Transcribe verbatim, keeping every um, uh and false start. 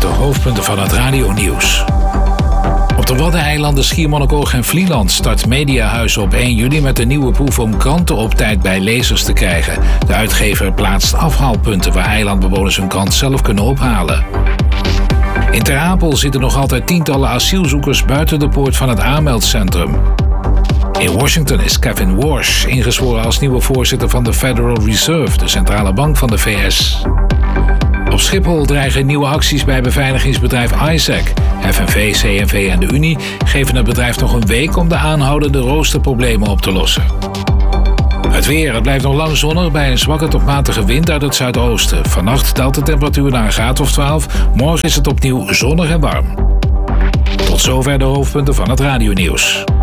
de hoofdpunten van het radionieuws. Op de Waddeneilanden, Schiermonnikoog en Vlieland start Mediahuis op één juli met een nieuwe proef om kranten op tijd bij lezers te krijgen. De uitgever plaatst afhaalpunten waar eilandbewoners hun krant zelf kunnen ophalen. In Ter Apel zitten nog altijd tientallen asielzoekers buiten de poort van het aanmeldcentrum. In Washington is Kevin Warsh ingezworen als nieuwe voorzitter van de Federal Reserve, de centrale bank van de V S. Op Schiphol dreigen nieuwe acties bij beveiligingsbedrijf Isaac. F N V, C N V en de Unie geven het bedrijf nog een week om de aanhoudende roosterproblemen op te lossen. Het weer, het blijft nog lang zonnig bij een zwakke tot matige wind uit het zuidoosten. Vannacht daalt de temperatuur naar een graad of twaalf. Morgen is het opnieuw zonnig en warm. Tot zover de hoofdpunten van het radionieuws.